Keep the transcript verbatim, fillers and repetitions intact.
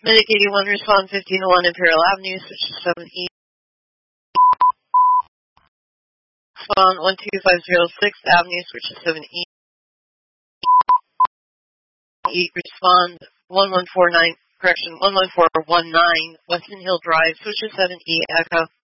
Medic eighty-one, respond fifteen oh one Imperial Avenue, switch to seven E. Respond one two five zero sixth Avenue, switch to seven E. E. Respond one one four nine, correction, one one four one nine Weston Hill Drive, switch to seven E, Echo.